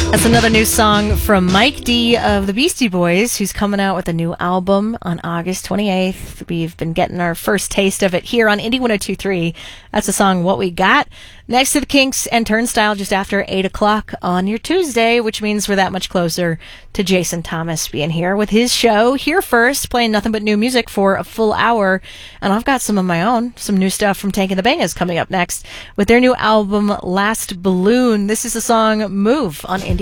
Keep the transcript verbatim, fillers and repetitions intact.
That's another new song from Mike D of the Beastie Boys, who's coming out with a new album on August twenty-eighth. We've been getting our first taste of it here on Indie one oh two point three. That's the song What We Got. Next to the Kinks and Turnstile just after eight o'clock on your Tuesday, which means we're that much closer to Jason Thomas being here with his show. Here first, playing nothing but new music for a full hour. And I've got some of my own. Some new stuff from Tank and the Bangas coming up next with their new album, Last Balloon. This is the song Move on Indie.